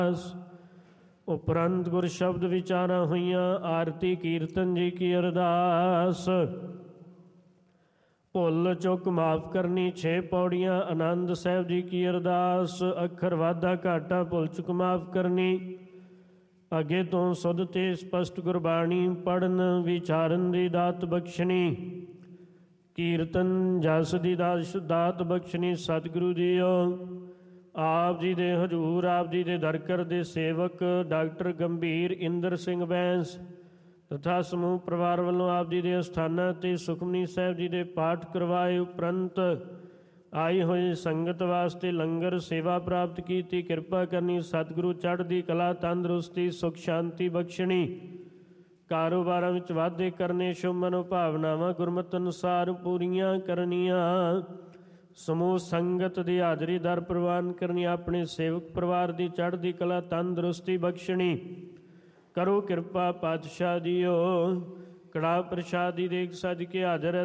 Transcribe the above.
ਉਪਰੰਤ ਗੁਰ ਸ਼ਬਦ ਵਿਚਾਰਾਂ ਹੋਈਆਂ। ਆਰਤੀ ਕੀਰਤਨ ਜੀ ਕੀ ਅਰਦਾਸ। ਭੁੱਲ ਚੁੱਕ ਮਾਫ ਕਰਨੀ 6 ਪੌੜੀਆਂ। ਆਨੰਦ ਸਾਹਿਬ ਜੀ ਕੀ ਅਰਦਾਸ। ਅੱਖਰ ਵਾਧਾ ਘਾਟਾ ਭੁੱਲ ਚੁੱਕ ਮਾਫ ਕਰਨੀ। ਅੱਗੇ ਤੋਂ ਸੁਧ ਤੇ ਸਪਸ਼ਟ ਗੁਰਬਾਣੀ ਪੜ੍ਹਨ ਵਿਚਾਰਨ ਦੀ ਦਾਤ ਬਖਸ਼ਣੀ। ਕੀਰਤਨ ਜਸ ਦੀ ਦਾਤ ਬਖਸ਼ਣੀ। ਸਤਿਗੁਰੂ ਜੀਓ ਆਪ ਜੀ ਦੇ ਹਜ਼ੂਰ, ਆਪ ਜੀ ਦੇ ਦਰਕਰ ਦੇ ਸੇਵਕ ਡਾਕਟਰ ਗੰਭੀਰ ਇੰਦਰ ਸਿੰਘ ਬੈਂਸ ਤਥਾ ਸਮੂਹ ਪਰਿਵਾਰ ਵੱਲੋਂ ਆਪ ਜੀ ਦੇ ਅਸਥਾਨਾਂ 'ਤੇ ਸੁਖਮਨੀ ਸਾਹਿਬ ਜੀ ਦੇ ਪਾਠ ਕਰਵਾਏ ਉਪਰੰਤ ਆਈ ਹੋਈ ਸੰਗਤ ਵਾਸਤੇ ਲੰਗਰ ਸੇਵਾ ਪ੍ਰਾਪਤ ਕੀਤੀ। ਕਿਰਪਾ ਕਰਨੀ। ਸਤਿਗੁਰੂ ਚੜ੍ਹਦੀ ਕਲਾ, ਤੰਦਰੁਸਤੀ, ਸੁਖ ਸ਼ਾਂਤੀ ਬਖਸ਼ਣੀ। ਕਾਰੋਬਾਰਾਂ ਵਿੱਚ ਵਾਧੇ ਕਰਨੇ। ਸ਼ੁਭ ਮਨੋ ਭਾਵਨਾਵਾਂ ਗੁਰਮਤਿ ਅਨੁਸਾਰ ਪੂਰੀਆਂ ਕਰਨੀਆਂ। ਸਮੂਹ ਸੰਗਤ ਦੀ ਹਾਜ਼ਰੀ ਦਰ ਪ੍ਰਵਾਨ ਕਰਨੀ। ਆਪਣੇ ਸੇਵਕ ਪਰਿਵਾਰ ਦੀ ਚੜ੍ਹਦੀ ਕਲਾ, ਤੰਦਰੁਸਤੀ ਬਖਸ਼ਣੀ। ਕਰੋ ਕਿਰਪਾ ਪਾਤਸ਼ਾਹ ਜੀਓ। ਕੜਾਹ ਪ੍ਰਸ਼ਾਦ ਦੀ ਦੇਗ ਸੱਜ ਕੇ ਹਾਜ਼ਰ ਹੈ।